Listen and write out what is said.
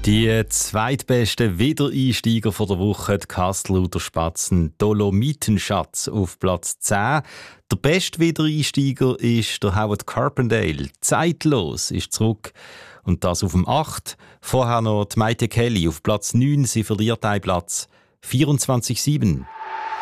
Die zweitbesten Wiedereinsteiger von der Woche, die Kasseler Spatzen Dolomitenschatz auf Platz 10. Der beste Wiedereinsteiger ist der Howard Carpendale. Zeitlos ist zurück. Und das auf dem 8. Vorher noch die Maite Kelly auf Platz 9. Sie verliert einen Platz. 24,7.